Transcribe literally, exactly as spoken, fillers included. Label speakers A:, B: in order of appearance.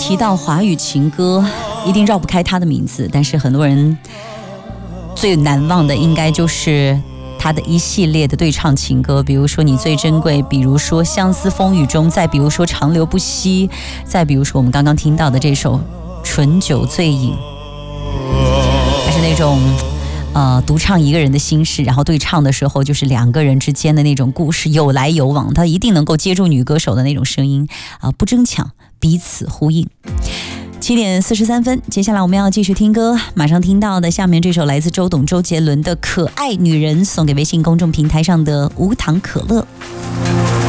A: 提到华语情歌，一定绕不开他的名字，但是很多人最难忘的应该就是他的一系列的对唱情歌，比如说你最珍贵，比如说相思风雨中，再比如说长流不息，再比如说我们刚刚听到的这首醇酒醉饮，还是那种呃独唱一个人的心事，然后对唱的时候就是两个人之间的那种故事，有来有往，他一定能够接住女歌手的那种声音啊、呃，不争抢，彼此呼应。七点四十三分，接下来我们要继续听歌，马上听到的下面这首来自周董周杰伦的《可爱女人》，送给微信公众平台上的无糖可乐。